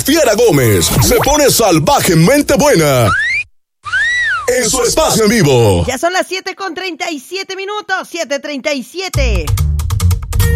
Fiera Gómez se pone salvajemente buena en su espacio en vivo. Ya son las 7:37 minutos, 7:37.